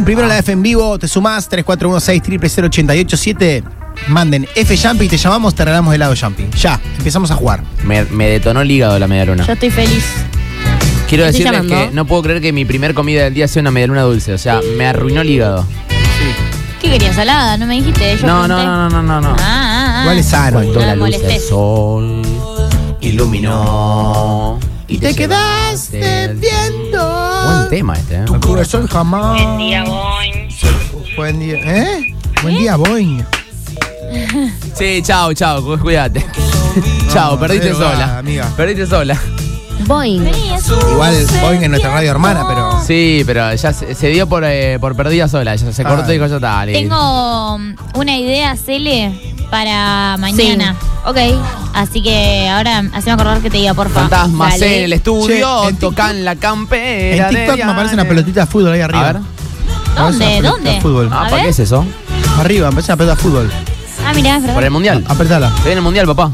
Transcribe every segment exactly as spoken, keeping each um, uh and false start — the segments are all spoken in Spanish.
primero la F en vivo, te sumás tres cuatro uno seis cero cero ocho ocho siete. Manden F Jumpy, te llamamos, te regalamos helado Jumpy. Ya, empezamos a jugar. Me, me detonó el hígado la medialuna. Yo estoy feliz. Quiero decirles que no puedo creer que mi primer comida del día sea una medialuna dulce. O sea, me arruinó el hígado. ¿Qué querías? ¿Salada? ¿No me dijiste? Yo no, no, no, no, no, no. Ah, ah, ah. Igual es sano. Cuando No la me luz del molestes. sol iluminó Y te quedaste viendo. Buen tema este, ¿eh? Tu corazón jamás. Buen día, Boing. Buen día, ¿eh? Buen día, Boing. Sí, chao, chao, cu- cuídate. Chao, No, perdiste de verdad, sola. amiga. Perdiste sola. Boing. Igual Boing es nuestra radio hermana, pero. Sí, pero ya se, se dio por, eh, por perdida sola. Ya se Ah. cortó y dijo, ya está. listo. Tengo um, una idea, Cele, para mañana. Ok. Así que ahora haceme acordar que te diga, porfa. Fantasmas Dale. en el estudio, Che, en tocan la campera. En TikTok de me aparece una Diane. pelotita de fútbol ahí arriba. A ver. Aparece una ¿Dónde? pelotita ¿Dónde? de fútbol. Ah, A ¿para ver. qué es eso? Arriba, me parece una pelota de fútbol. Ah, mirá, es verdad. Para el mundial. Apretala. Se viene el mundial, papá.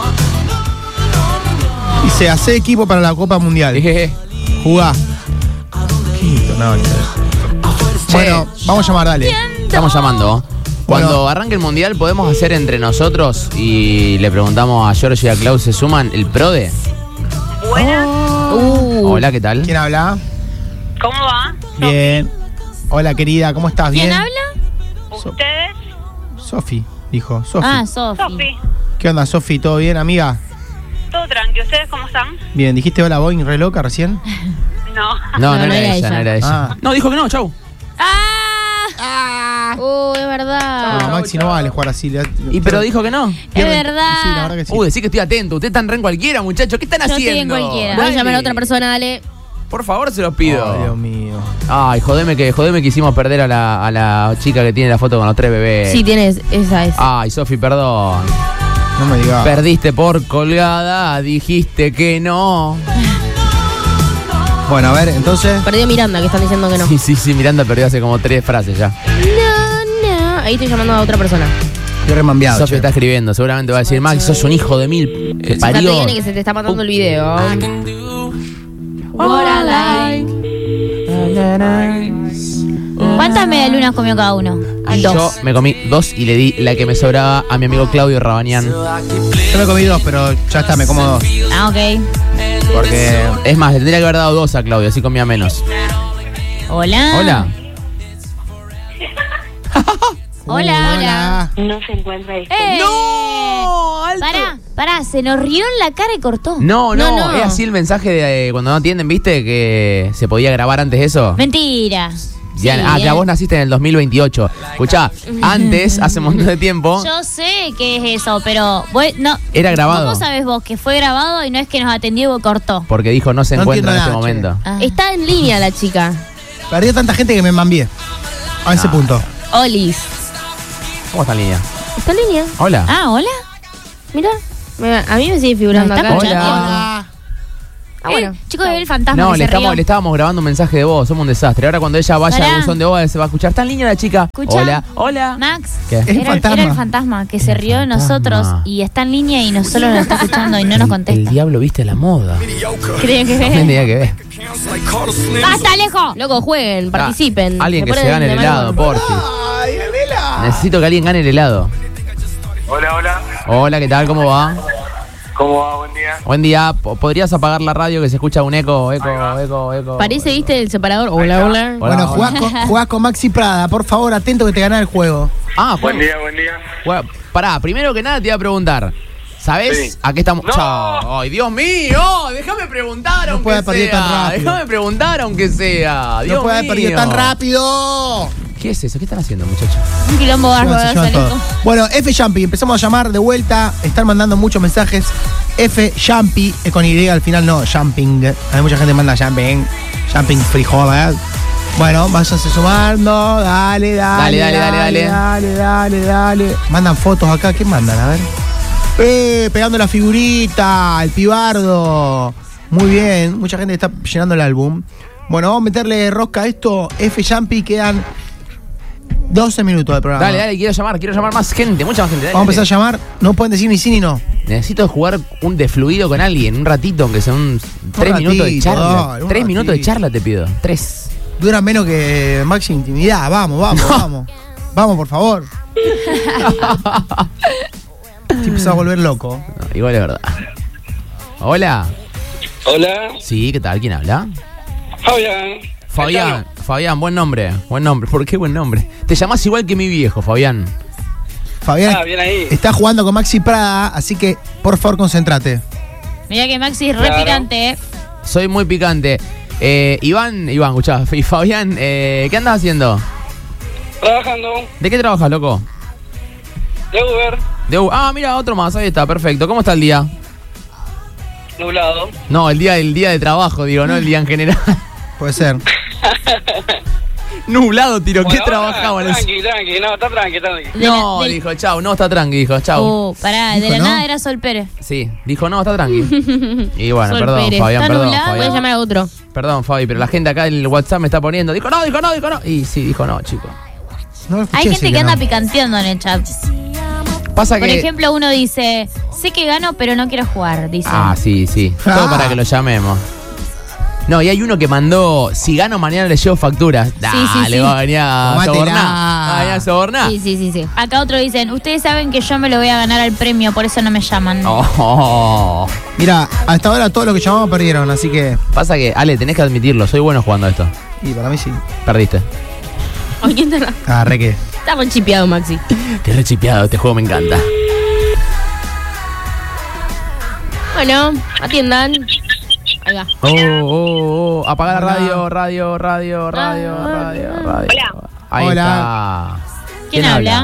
Y se hace equipo para la Copa Mundial. Jejeje. Jugá. Quito, no, no. Bueno, vamos a llamar, dale. Estamos llamando. Cuando Bueno. arranque el mundial, podemos hacer entre nosotros y le preguntamos a George y a Klaus, ¿se suman el PRODE? Buenas, Uh. Hola, ¿qué tal? ¿Quién habla? ¿cómo va? Bien. Hola, querida, ¿cómo estás? ¿Quién ¿Bien? habla? ¿Ustedes? Sofi, dijo. Sofi. Ah, Sofi. Sofi. ¿Qué onda, Sofi? ¿Todo bien, amiga? Todo tranqui. ¿Ustedes cómo están? Bien, dijiste hola, Boing, re loca recién. No. No, no, era, ella, no era ella. Ah. No, dijo que no, chau. ¡Ah! Uh, es verdad. No, Maxi no vale jugar así. le- Y pero dijo que no. Es Pierde- verdad. Sí, la verdad que sí. Uy, decí que estoy atento. Ustedes están re en cualquiera, muchachos. ¿Qué están Yo estoy haciendo? en cualquiera. Voy a Dale. llamar a otra persona, dale. Por favor, se los pido. Ay, Dios mío. Ay, jodeme que, jodeme que hicimos perder a la, a la chica que tiene la foto con los tres bebés. Sí, tienes, esa es. Ay, Sofi, perdón. No me digas. Perdiste por colgada, dijiste que no. Bueno, a ver, entonces. Perdió Miranda, que están diciendo que no. Sí, sí, sí, Miranda perdió hace como tres frases ya. No, no. Ahí estoy llamando a otra persona. Estoy remambiado. Sofi che. está escribiendo, seguramente va a decir, Max, sos un hijo de mil. Te Fíjate, parió. Diane, que se te está mandando el video. What I like. ¿Cuántas medialunas comió cada uno? Yo me comí dos y le di la que me sobraba a mi amigo Claudio Rabanian. Yo me comí dos, pero ya está, me como dos. Ah, ok. Porque. Es más, le tendría que haber dado dos a Claudio, así comía menos. Hola. Hola. Hola, hola. No se encuentra disponible. ¡Eh! ¡No! ¡Alto! Pará, pará, se nos rió en la cara y cortó. No, no, No, no. es así el mensaje de eh, cuando no atienden, ¿viste? Que se podía grabar antes eso. Mentira. Diana, Sí, ah, que eh. vos naciste en el dos mil veintiocho. Escuchá, antes, hace un montón de tiempo, Yo sé que es eso, pero vos- no. era grabado. ¿Cómo sabes vos que fue grabado y no es que nos atendió y cortó? Porque dijo no se No encuentra en este entiendo momento. nada, Ah. Está en línea la chica. Perdió tanta gente que me mambié. A ese Ah. punto. Olis. ¿Cómo está en línea? Está en línea. Hola. Ah, hola. Mira, a mí me sigue figurando ¿Nos está acá. escuchando? Hola. Ah, bueno. Eh, chicos, ve el fantasma No, que le, se estamos, rió. le estábamos grabando un mensaje de voz, somos un desastre. Ahora cuando ella vaya Pará. al buzón de voz se va a escuchar. ¿Está en línea la chica? Escucha. Hola, hola. Max. ¿Qué? Es un Era, fantasma. era el fantasma que se rió de nosotros fantasma. y está en línea y no solo nos está escuchando y no nos El contesta. diablo viste la moda. Creen que No ve. tenía que ver. ¡Basta, lejos! Loco, jueguen, participen. Ah, alguien que ponen se gane el de mal helado, humor. porfi. Ay, Vela. Necesito que alguien gane el helado. Hola, hola. Hola, ¿qué tal? ¿Cómo va? ¿Cómo va? Buen día. Buen día. Po- ¿Podrías apagar la radio que se escucha un eco, eco, eco, eco? Parece, viste, el separador. Hola, hola. Hola, Bueno, hola. jugás con, jugás con Maxi Prada. Por favor, atento que te gana el juego. Ah, Buen Juan. día, buen día. Bueno, pará, primero que nada te iba a preguntar. ¿Sabés Sí. a qué estamos? No. Chao. ¡Ay, Dios mío! Déjame preguntar No aunque puede haber perdido sea. tan rápido. Déjame preguntar aunque sea. Dios No puede haber mío. perdido tan rápido. ¿Qué es eso? ¿Qué están haciendo, muchachos? Un quilombo Se bárbaro, llevan todo. Alejo. Bueno, F Jumpy, empezamos a llamar de vuelta. Están mandando muchos mensajes. F Jumpy, es con Y al final, no, Jumping. Hay mucha gente que manda Jumping. Jumping frijoles. Bueno, váyanse sumando. Dale, dale. Dale, dale, dale, Dale, dale, dale. Mandan fotos acá. ¿Qué mandan? A ver. Eh, pegando la figurita, el pibardo. Muy bien, mucha gente está llenando el álbum. Bueno, vamos a meterle rosca a esto. F Jumpy, quedan doce minutos de programa. Dale, dale, quiero llamar, quiero llamar más gente, mucha más gente. Dale, Vamos a empezar dale. a llamar. No pueden decir ni sí ni no. Necesito jugar un de fluido con alguien, un ratito, aunque sea un tres ratito, minutos de charla. dale, un tres minutos de ratito. charla te pido. Tres. Dura menos que Maxi Intimidad. Vamos, vamos, No. vamos. Vamos, por favor. Se empezó a volver loco. No, igual es verdad. Hola. Hola, Sí, ¿qué tal? ¿Quién habla? Fabián. Fabián. Fabián, buen nombre. Buen nombre. ¿Por qué buen nombre? Te llamás igual que mi viejo, Fabián. Fabián Ah, bien ahí. está jugando con Maxi Prada, así que por favor concéntrate. Mirá que Maxi es re Claro. picante, ¿eh? Soy muy picante. Eh, Iván, Iván, escuchá. Y Fabián, eh, ¿qué andas haciendo? Trabajando ¿De qué trabajas, loco? de Uber, De U- ah, mira, otro más. Ahí está, perfecto. ¿Cómo está el día? nublado. No, el día, el día de trabajo, digo, no el día en general. Puede ser. Nublado, tiro. ¿Qué Bueno, trabajaba en eso? Tranqui, tranqui, no, está tranqui, tranqui. De No, la- del- dijo, chau. No, está tranqui, dijo, chau. Uh, pará, de Dijo, la ¿no? nada era Sol Pérez. Sí, dijo, no, está tranqui. Y bueno, Sol perdón, Pérez. Fabián, ¿Está perdón, nublado? Voy a Fabián. llamar a otro. Perdón, Fabi, pero la gente acá en el WhatsApp me está poniendo. Dijo, no, dijo, no, dijo, no. Y sí, dijo, no, chicos. No lo escuché Hay gente decir que anda no. picanteando en el chat. Pasa Por que... ejemplo, uno dice, sé que gano, pero no quiero jugar, dice. Ah, sí, sí. Todo Ah. para que lo llamemos. No, y hay uno que mandó, si gano mañana le llevo facturas. Dale, sí, sí. va a venir a Tomátela. sobornar. Va a venir a sobornar. Sí, sí, sí, sí. Acá otro dicen, ustedes saben que yo me lo voy a ganar al premio, por eso no me llaman. Oh. Mira, hasta ahora todos los que llamamos perdieron, así que. Pasa que, Ale, tenés que admitirlo, soy bueno jugando a esto. Y para mí sí. Perdiste. ¿O quién te Ah, re que. Está muy chipeado, Maxi. Te he rechipeado, este juego me encanta. Bueno, atiendan. Ahí va. Oh, oh, oh. Apaga la Hola. radio, radio, radio, radio, radio, radio. Hola. Ahí Hola. está. ¿Quién habla?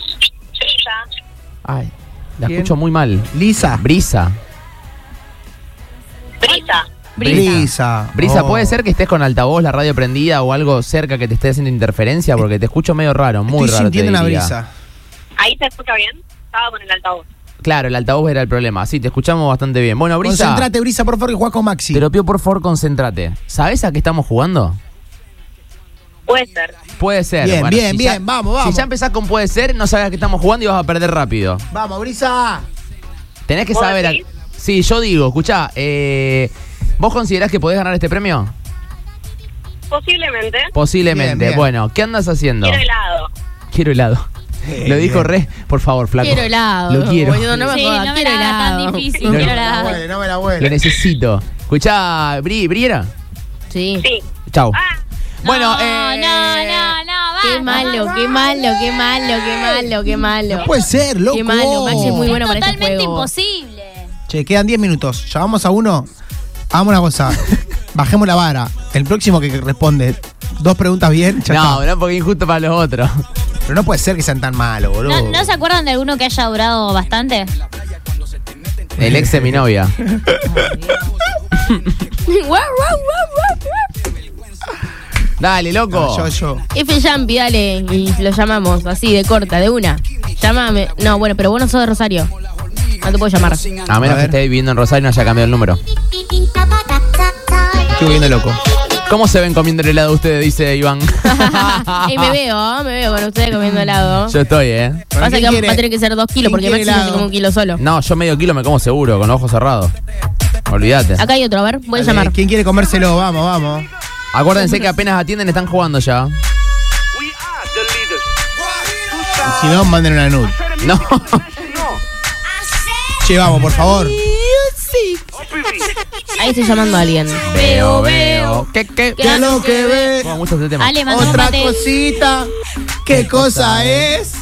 Ay, la ¿Quién? escucho muy mal. Lisa. Brisa. Brisa. Brisa. Brisa, Oh. ¿puede ser que estés con altavoz, la radio prendida o algo cerca que te esté haciendo interferencia? Porque te escucho medio raro, muy Estoy raro. te sintiendo una diría. brisa. ¿Ahí se escucha bien? Estaba con el altavoz. Claro, el altavoz era el problema. Sí, te escuchamos bastante bien. Bueno, Brisa, Concentrate, Brisa, por favor, que jugás con Maxi. te lo pido por favor, concéntrate. ¿Sabés a qué estamos jugando? Puede ser. Puede ser. Bien, bien, si bien, ya- vamos, vamos. Si ya empezás con puede ser, no sabes a qué estamos jugando y vas a perder rápido. Vamos, Brisa. Tenés que ¿Vos saber... a- decís? Sí, yo digo, escuchá, eh, ¿vos considerás que podés ganar este premio? Posiblemente. Posiblemente. Bien, bien. Bueno, ¿qué andas haciendo? Quiero helado. Quiero helado. Eh, Lo dijo bien. re, por favor, flaco. Quiero helado. Lo quiero. Boludo, no me Sí, jodas, no me quiero la hagas tan helado. difícil, No, quiero no, No me la helado. huele, no me la Lo huele. necesito. Escuchá, Bri, Briera. Sí. Sí. Chau. Ah, Bueno, no, eh, no, no, no, Qué basta, malo, basta. qué malo, qué malo, qué malo, qué malo. No puede ser, loco. Qué malo, Maxi es muy bueno para este Totalmente juego. imposible. Che, quedan diez minutos. Llamamos a uno. Hagamos una cosa. Bajemos la vara. El próximo que responde dos preguntas bien, ya no, está. no, porque es injusto para los otros. Pero no puede ser que sean tan malos, boludo. ¿No, ¿No se acuerdan de alguno que haya durado bastante? El ex de mi novia. Guau, guau, guau, guau. Dale, loco. No, yo, yo. F Jumpy, dale, y lo llamamos, así, de corta, de una. Llámame. No, bueno, pero vos no sos de Rosario. No te puedo llamar. A menos A que ver. estés viviendo en Rosario y no haya cambiado el número. Estoy viendo loco. ¿Cómo se ven comiendo el helado ustedes? Dice Iván. Y me veo, me veo con ustedes comiendo helado. Yo estoy, ¿eh? ¿Pero Pasa quién que quiere? va a tener que ser dos kilos, ¿Quién porque quiere Maxi no se helado? come un kilo solo. No, yo medio kilo me como seguro, con los ojos cerrados. Olvídate. Acá hay otro, a ver, voy a Dale, llamar. ¿quién quiere comérselo? Vamos, vamos. Acuérdense que apenas atienden, están jugando ya. Y si no, manden una nude. No. Che, vamos, por favor. Ahí estoy llamando a alguien. Veo, veo. ¿Qué, qué? ¿Qué es lo que ves? Como mucho este tema. Ale, mandó un Otra mate. cosita. ¿Qué cosa es?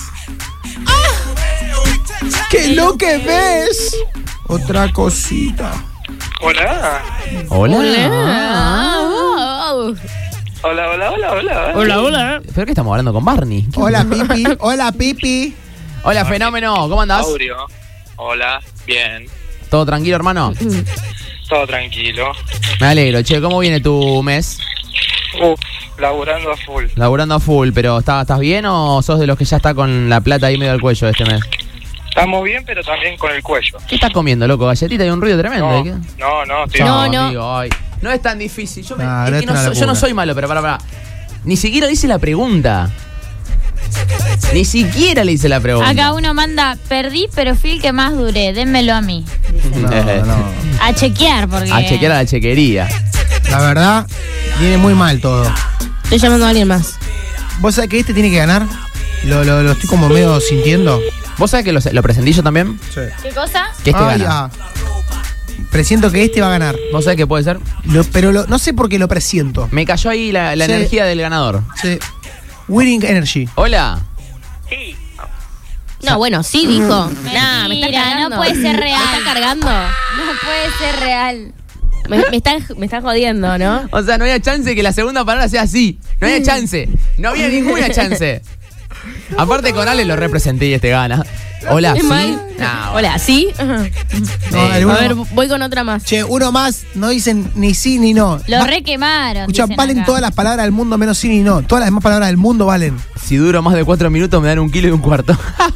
¡Ah! ¿Qué es lo que ves? Otra cosita. hola. Hola. Ah, oh. Hola, hola, hola, hola. Hola, hola. ¿Pero qué estamos hablando con Barney? ¿Qué- Hola, Pipi. Hola, Pipi. Hola, fenómeno. ¿Cómo andás? Audio. Hola, bien. ¿Todo tranquilo, hermano? Todo tranquilo. Me alegro. Che, ¿cómo viene tu mes? Uf, laburando a full. Laburando a full, pero ¿estás, ¿estás bien o sos de los que ya está con la plata ahí medio al cuello este mes? Estamos bien, pero también con el cuello. ¿Qué estás comiendo, loco? Galletita y un ruido tremendo. No, ¿eh? ¿Qué? no, no, estoy No, Chao, no. amigo, ay. No es tan difícil. Yo, me- No, es no que es no una soy- yo no locura. soy malo, pero para, para. Ni siquiera dice la pregunta. Ni siquiera le hice la pregunta. Acá uno manda, perdí, pero fui el que más duré, dénmelo a mí. No, no. A chequear, porque... A chequear a la chequería. La verdad, viene muy mal todo. Estoy llamando a alguien más. ¿Vos sabés que este tiene que ganar? Lo, lo, lo estoy como medio sintiendo. ¿Vos sabés que lo, lo presentí yo también? Sí. ¿Qué cosa? Que este Ay, gana. ah. Presiento que este va a ganar. ¿Vos sabés qué puede ser? Lo- pero lo- no sé por qué lo presiento. Me cayó ahí la, la Sí. energía del ganador. Sí. Winning Energy. Hola. Sí. No, bueno, sí, dijo. Nah, me está Mentira, cargando. no puede ser real. Me está cargando. No puede ser real. Me, me están, me están jodiendo, ¿no? O sea, no había chance que la segunda palabra sea así. No había chance. No había ninguna chance. Aparte con Ale lo representé y este gana. Hola, Es ¿sí? mal. Nah, bueno. Hola, ¿sí? Ajá. No, Eh, alguno- A ver, voy con otra más. Che, uno más no dicen ni sí ni no. Lo Va- requemaron. Escucha, dicen valen acá. todas las palabras del mundo menos sí ni no. Todas las demás palabras del mundo valen. Si duro más de cuatro minutos me dan un kilo y un cuarto.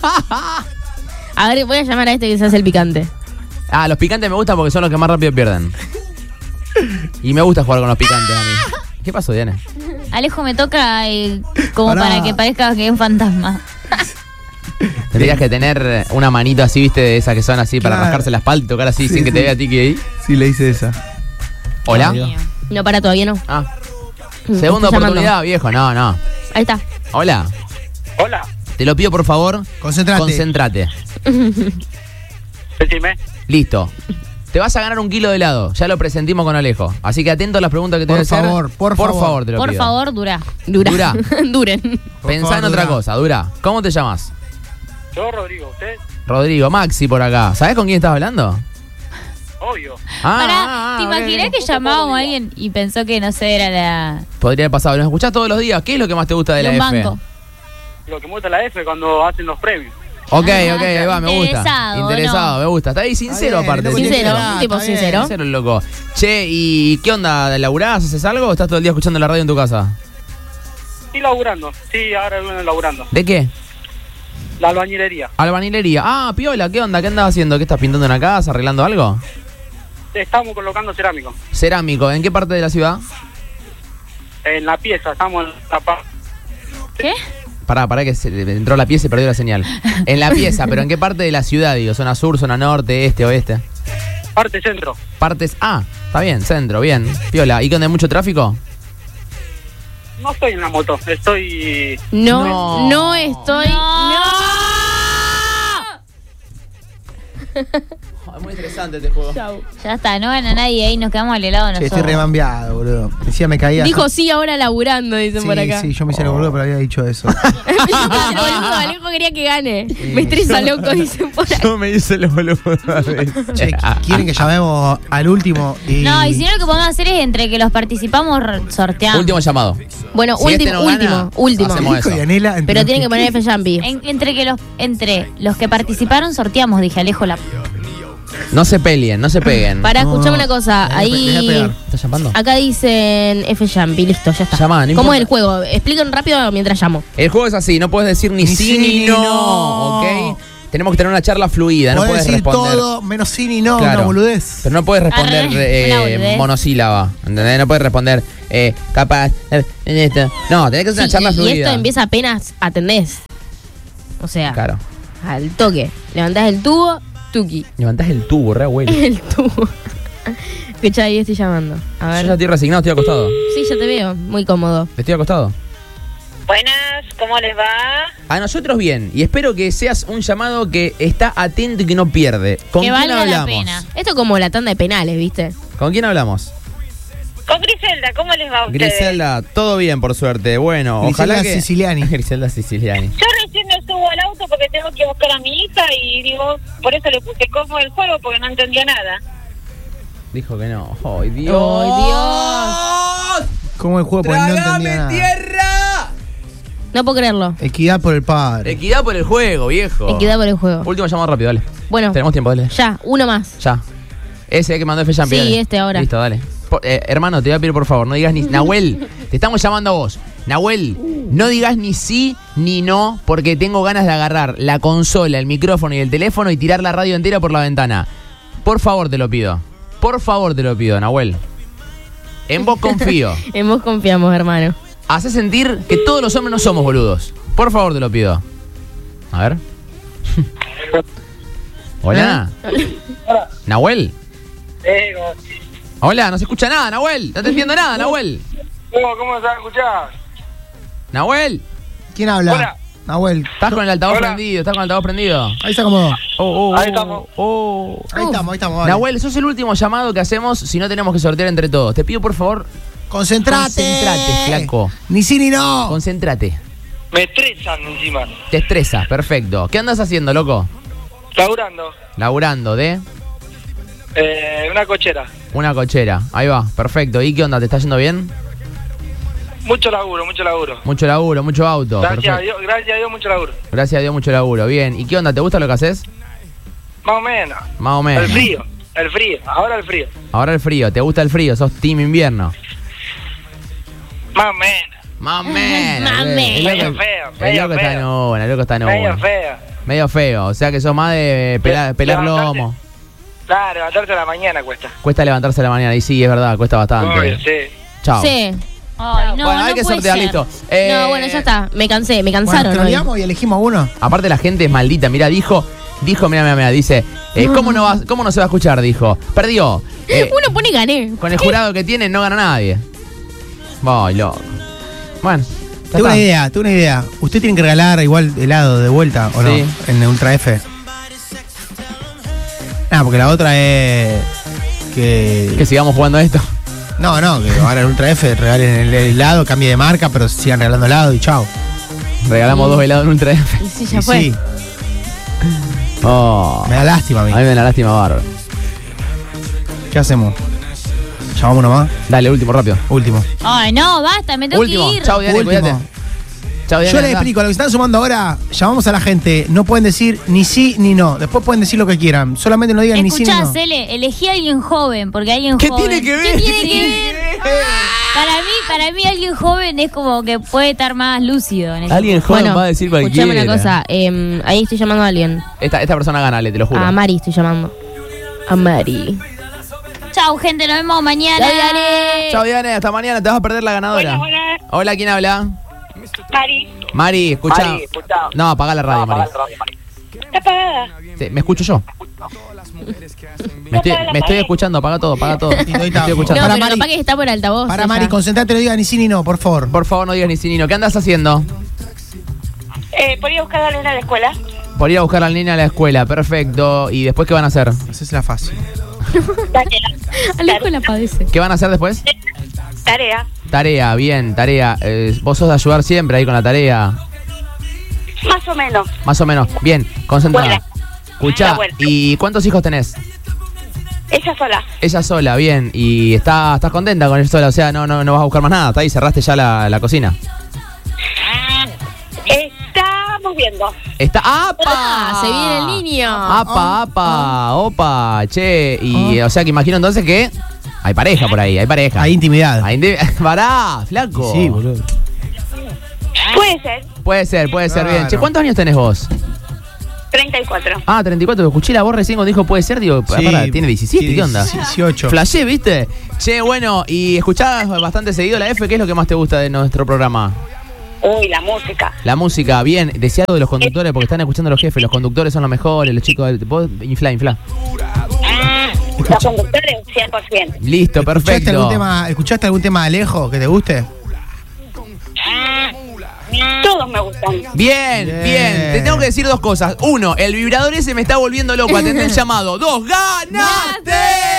A ver, voy a llamar a este que se hace el picante. Ah, los picantes me gustan porque son los que más rápido pierden. Y me gusta jugar con los picantes a mí. ¿Qué pasó, Diana? Alejo me toca eh, como Pará. para que parezca que es un fantasma. Tendrías que tener una manito así, viste, de esas que son así para Claro. rascarse la espalda y tocar así Sí, sin que te sí. vea a ti que ahí. Sí, le hice esa. Hola. Ay, Dios. No, para todavía no. Ah. Mm, Segunda estoy llamando. oportunidad, viejo. No, no. Ahí está. Hola. Hola. Te lo pido, por favor. Concentrate. Concéntrate. Decime. Listo. Te vas a ganar un kilo de helado. Ya lo presentimos con Alejo. Así que atento a las preguntas que te Por voy a hacer. favor, por favor. te lo Por pido. favor, dura. Dura. Dura. Duren. Por Pensá favor, en otra Dura. cosa, Dura. ¿Cómo te llamas? Yo, Rodrigo, ¿usted? Rodrigo, Maxi por acá. ¿Sabés con quién estás hablando? Obvio. Ah, Pará, ah, ¿te ok, imaginas ok. que llamábamos a alguien y pensó que no sé, era la. Podría haber pasado. Nos escuchás todos los días. ¿Qué es lo que más te gusta de la de un F? banco? Lo que me gusta la F cuando hacen los premios. Ok, Ah, ok, ahí va, me gusta. interesado, Interesado, ¿no? me gusta. Está ahí sincero Está bien, aparte. loco, Sincero, está un tipo bien. sincero. Sincero el loco. Che, ¿y qué onda? ¿Laburás? ¿Haces algo o estás todo el día escuchando la radio en tu casa? Sí, laburando. Sí, ahora vengo laburando. ¿De qué? La albañilería. Albañilería. Ah, piola, ¿qué onda? ¿Qué andas haciendo? ¿Qué estás pintando una casa? ¿Arreglando algo? Estamos colocando cerámico. Cerámico. ¿En qué parte de la ciudad? En la pieza, estamos en la pa- ¿Qué? Pará, pará que se entró la pieza y perdió la señal. En la pieza, pero ¿en qué parte de la ciudad? Digo, zona sur, zona norte, este, oeste. parte centro. Partes. Ah, está bien, centro, bien. Piola. ¿Y qué onda? ¿Hay mucho tráfico? No estoy en la moto, estoy... No, No. no, estoy. No. Es muy interesante este juego. Chau. Ya está, no gana nadie ahí, nos quedamos al helado Che, nosotros. estoy remambiado, boludo. Decía, me caía. Dijo sí ahora laburando, dicen sí, por acá. sí, yo me hice el boludo, pero había dicho eso. Boludo, Alejo quería que gane. Me estresa loco, dicen por acá. Yo me hice los boludos. Che, ¿quieren que llamemos al último? Y... No, y si no, lo que podemos hacer es entre que los participamos re- sorteamos. Último llamado. Bueno, Si último, este no último, gana, último. hacemos Dijo eso. Yanela, Pero entre- tienen que poner F Jambi. En- entre que los entre los que participaron sorteamos, dije Alejo la. No se peleen, no se peguen. Para No, escuchar una cosa, le voy a pe- le voy a ahí. pegar. ¿Estás llamando? Acá dicen F Jambi, listo, ya está. Llamá, no ¿Cómo importa. es el juego? Expliquen rápido mientras llamo. El juego es así, no puedes decir ni, Ni sí sí ni ni no, no. ¿ok? Tenemos que tener una charla fluida, no Podés puedes decir responder. todo, menos sí ni no, Claro. una boludez. Pero no puedes responder Arre, eh, una boludez. monosílaba, ¿entendés? No puedes responder eh, capaz, eh, en esto. No, tenés que hacer una Sí, charla y, y fluida. esto empieza apenas atendés. O sea, Claro. al toque. Levantás el tubo, tuki. Levantás el tubo, re abuelo. El tubo. Escucha, ahí estoy llamando. A Yo ver. ya estoy resignado, estoy acostado. Sí, ya te veo. Muy cómodo. Estoy acostado. Buenas, ¿cómo les va? A nosotros bien, y espero que seas un llamado que está atento y que no pierde. ¿Con Que quién valga la hablamos? pena. Esto como la tanda de penales, ¿viste? ¿Con quién hablamos? Con Griselda, ¿cómo les va a ustedes? Griselda, todo bien por suerte. Bueno, Griselda ojalá que Siciliani. Griselda Siciliani. Yo recién me subo al auto porque tengo que buscar a mi hija y digo, por eso le puse cómo el juego porque no entendía nada. Dijo que no. ¡Ay, Dios! ¡Ay, Dios! ¿Cómo el juego? Porque no entendía nada. tierra! No puedo creerlo. Equidad por el padre. Equidad por el juego, viejo. Equidad por el juego. Último llamado rápido, dale. Bueno, Tenemos tiempo, dale. ya, uno más. Ya. Ese que mandó F Jampi. Sí, dale. este ahora. Listo, dale. Po- eh, hermano, te voy a pedir por favor, no digas ni. Nahuel, te estamos llamando a vos. Nahuel, no digas ni sí ni no, porque tengo ganas de agarrar la consola, el micrófono y el teléfono y tirar la radio entera por la ventana. Por favor, te lo pido. Por favor, te lo pido, Nahuel. En vos confío. En vos confiamos, hermano. Hacé sentir que todos los hombres no somos boludos. Por favor, te lo pido. A ver. Hola. Hola. Nahuel. Eh, Hola, no se escucha nada, Nahuel. No te entiendo nada, Nahuel. ¿Cómo, cómo se va a escuchar? Nahuel, ¿Quién habla? Hola. Nahuel. estás con el altavoz Hola. prendido, estás con el altavoz prendido. Ahí se acomodó. Oh, oh, oh, Ahí estamos. oh. Ahí estamos, ahí estamos. Vale. Nahuel, sos el último llamado que hacemos si no tenemos que sortear entre todos. Te pido por favor, Concentrate. Concentrate, flaco. Ni sí ni no. concéntrate. Me estresan encima. Te estresa, perfecto. ¿Qué andas haciendo, loco? Laburando. Laburando de Eh, una cochera. una cochera. Ahí va, perfecto. ¿Y qué onda? ¿Te está yendo bien? Mucho laburo, mucho laburo. Mucho laburo, mucho auto. Gracias a perfecto. Dios, gracias a Dios, mucho laburo. Gracias a Dios, mucho laburo. Bien. ¿Y qué onda? ¿Te gusta lo que haces? Más o menos. Más o menos. El frío, el frío, ahora el frío. Ahora el frío. ¿Te gusta el frío? ¿Sos team invierno? Más o menos. Más o menos. Más o El menos. loco- Medio feo, El medio loco está en feo. una, el loco está en Medio una. feo. Medio feo. O sea que sos más de pelar, Le- pelar levantarte. lomo. Claro, levantarse a la mañana cuesta. Cuesta levantarse a la mañana. Y sí, es verdad, cuesta bastante. Obvio, sí. Chao. Sí. Ay, no, bueno, hay no que puede sortear, ser. listo. Eh, No, bueno, ya está. Me cansé, me Bueno, cansaron. hoy. troleamos y elegimos uno. Aparte la gente es maldita, mira, dijo, dijo, mira, mira, mira, dice, eh, ¿cómo, no va, ¿cómo no se va a escuchar? Dijo, perdió. Eh, Uno pone gané. con el jurado que tiene no gana nadie. Voy, loco. Bueno, ya Tengo una está. idea, tengo una idea. ¿Usted tiene que regalar igual helado de vuelta o Sí. no? En Ultra F. Ah, porque la otra es que... Que sigamos jugando esto. No, no, que ahora en Ultra F regalen el helado, cambie de marca, pero sigan regalando helado y chao. Regalamos dos helados en un tren. Y sí, ya Y fue. sí, Oh, me da lástima a mí. a mí me da lástima, barro. ¿Qué hacemos? ¿Llamamos uno más? Dale, último, rápido. Último. Ay, no, basta, me tengo Último. que ir. Chao, Diane, Último. cuídate. Chao, Diane, Yo les andá. explico, a lo que están sumando ahora, llamamos a la gente, no pueden decir ni sí ni no. Después pueden decir lo que quieran, solamente no digan ni sí ni Escuchá, no. Cele, elegí a alguien joven, porque alguien ¿Qué joven. tiene que ver? ¿Qué tiene que ver? Para mí, para mí alguien joven es como que puede estar más lúcido en ese Alguien joven Bueno, va a decir cualquiera. escuchame una cosa. eh, ahí estoy llamando a alguien. Esta, esta persona gana, le te lo juro. A Mari estoy llamando. A Mari. Chau, gente, nos vemos mañana. Dale, dale. Chao, Diane, hasta mañana, te vas a perder la ganadora. Hola, hola. Hola, ¿quién habla? Mari, Mari, escucha. Mari, escuchá. No, apaga la radio, No, Mari. apaga el radio, Mari. está apagada. Sí, me escucho yo. Me estoy, me estoy escuchando, apaga todo, apaga todo. Me ahí está. estoy No, escuchando. Para, pero Mari. capaz que está por altavoz. Para ella. Mari, concentrate, no digas ni sí ni no, por favor. Por favor, no digas ni sí ni no. ¿Qué andas haciendo? Eh, ¿Por ir a buscar a la nena a la escuela? Por ir a buscar al niño a la escuela, perfecto. ¿Y después qué van a hacer? Esa es la fácil. Tarea. Alejo la padece. ¿Qué van a hacer después? Tarea. Tarea, bien, tarea. Eh, vos sos de ayudar siempre ahí con la tarea. Más o menos. Más o menos. Bien, concentrada. Buena. Escuchá, Buena. ¿y cuántos hijos tenés? Ella sola. Ella sola, bien. ¿Y está, estás contenta con ella sola? O sea, no, no, no vas a buscar más nada. ¿Está ahí? ¿Cerraste ya la, la cocina? Estamos viendo. Está. ¡Apa! Ah, se viene el niño. ¡Apa, apa! ¡Opa! Che. Y, o sea, que imagino entonces que hay pareja por ahí, hay pareja. Hay intimidad. Hay indi- Pará, flaco. Sí, boludo. Puede ser. Puede ser, puede ser bien. Claro. Che, ¿cuántos años tenés vos? treinta y cuatro. Ah, treinta y cuatro. Escuché la voz recién cuando dijo puede ser. Digo, Sí, pará, tiene diecisiete, sí, ¿qué onda? dieciocho. Flashé, ¿viste? Che, bueno, y escuchás bastante seguido la F. ¿Qué es lo que más te gusta de nuestro programa? Uy, la música. La música, bien. Decía algo de los conductores porque están escuchando a los jefes. Los conductores son los mejores, los chicos. Vos, infla, infla. Los conductores, cien por ciento. Listo, ¿Escuchaste perfecto. algún tema, ¿Escuchaste algún tema de Alejo que te guste? Todos me gustan. Bien, Bien. bien. Te tengo que decir dos cosas. Uno, el vibrador ese me está volviendo loco. Atendé el llamado. Dos, ¡ganaste!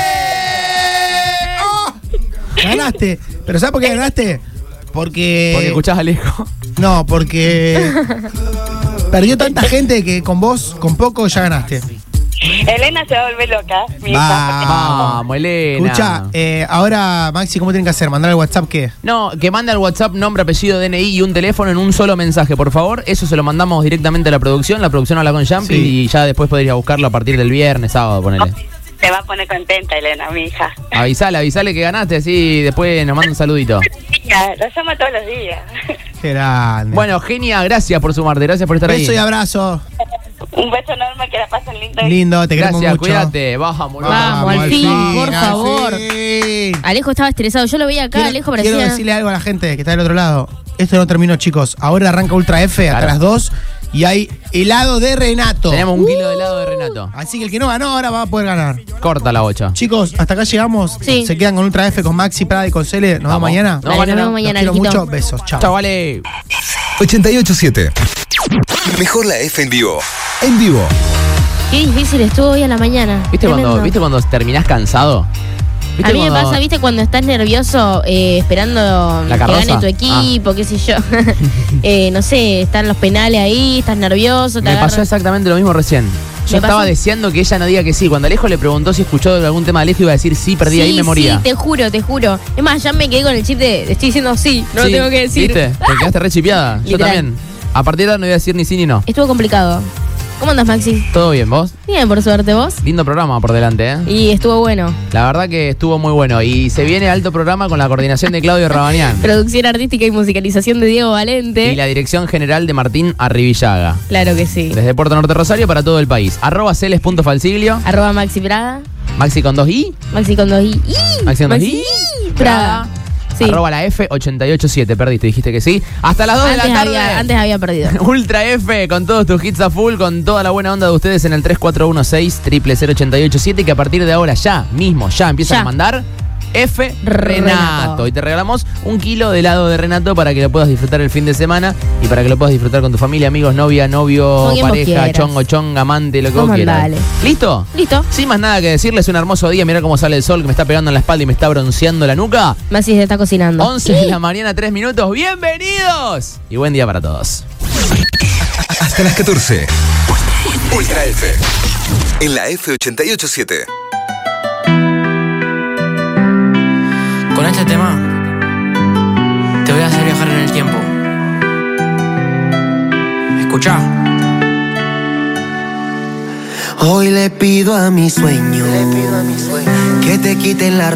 ¡Oh! Ganaste. ¿Pero sabes por qué ganaste? Porque... Porque escuchás a Alejo. No, porque... Perdió tanta gente que con vos, con poco, ya ganaste. Elena se va a volver loca. Mi hija, Va. Vamos, Elena. Escucha, eh, ahora, Maxi, ¿cómo tienen que hacer? ¿Mandar al WhatsApp qué? No, que mande al WhatsApp nombre, apellido, D N I y un teléfono en un solo mensaje, por favor. Eso se lo mandamos directamente a la producción. La producción habla con Jumpy Sí. y ya después podría buscarlo a partir del viernes, sábado, ponele. Se va a poner contenta, Elena, mi hija. Avisale, avisale que ganaste, así después nos manda un saludito. Ya, lo llama todos los días. Qué grande. Bueno, Genia, gracias por sumarte, gracias por estar ahí. beso y abrazo. Un beso enorme, que la pasen lindo. Lindo, te queremos Gracias, mucho. cuídate, vamos, Vamos, al fin, por al favor. fin. Alejo estaba estresado. Yo lo veía acá. Quiero, Alejo quiero parecía. decirle algo a la gente que está del otro lado. Esto no terminó, chicos. Ahora arranca Ultra F hasta Claro. las dos Y hay helado de Renato. Tenemos un kilo de helado de Renato. Así que el que no ganó ahora va a poder ganar. Corta la bocha. Chicos, hasta acá llegamos. Sí. Se quedan con Ultra F, con Maxi, Prada y con Cele. Nos vemos Vamos. mañana. Nos Dale, mañana. nos vemos mañana, Los quiero Alquito. mucho. Besos. Chao. Chao, vale. ochenta y ocho siete. Mejor la F en vivo. En vivo. Qué difícil estuvo hoy a la mañana. ¿Viste Tremendo. cuando, ¿Viste cuando terminás cansado? ¿Viste A mí me cuando- pasa, viste, cuando estás nervioso eh, esperando ¿La que carroza? gane tu equipo, qué sé yo. eh, no sé, están los penales ahí, estás nervioso, te Me pasó agarran- exactamente lo mismo recién. Yo ¿Me estaba pasó? deseando que ella no diga que sí. Cuando Alejo le preguntó si escuchó algún tema de Alejo, iba a decir sí, perdí sí, ahí, me moría. Sí, te juro, te juro. Es más, ya me quedé con el chip de estoy diciendo sí, no Sí, lo tengo que decir. ¿Viste? Te quedaste re chipeada. Yo Literal. también. A partir de ahora no voy a decir ni sí ni no. Estuvo complicado. ¿Cómo andas, Maxi? ¿Todo bien, vos? Bien, por suerte, vos. Lindo programa por delante, ¿eh? Y estuvo bueno. La verdad que estuvo muy bueno. Y se viene alto programa con la coordinación de Claudio Rabanian. Producción artística y musicalización de Diego Valente. Y la dirección general de Martín Arribillaga. Claro que sí. Desde Puerto Norte Rosario para todo el país. Arroba celes.falsiglio. Arroba Maxi Prada. Maxi con dos i. Maxi con dos i. ¡I! Maxi con dos i. Prada. Sí. Arroba la F ochenta y ocho siete. Perdiste, dijiste que sí. Hasta las dos de Antes la tarde. había, antes había perdido. Ultra F con todos tus hits a full, con toda la buena onda de ustedes en el tres cuatro uno seis, cero cero cero ochenta y ocho siete, que a partir de ahora ya mismo, ya empiezan Ya. a mandar F Renato. Renato. Y te regalamos un kilo de helado de Renato para que lo puedas disfrutar el fin de semana y para que lo puedas disfrutar con tu familia, amigos, novia, novio, Con quien vos pareja, quieras. chongo, chonga, amante, lo que Vos vos quieras. mandale. ¿Listo? Listo. Sin más nada que decirles, un hermoso día. Mirá cómo sale el sol que me está pegando en la espalda y me está bronceando la nuca. Maxi se está cocinando. once de la mañana, tres minutos. ¡Bienvenidos! Y buen día para todos. Hasta las catorce. Ultra F. En la F ochenta y ocho siete. Con este tema te voy a hacer viajar en el tiempo. Escucha. Hoy le pido a mi sueño, que te quiten la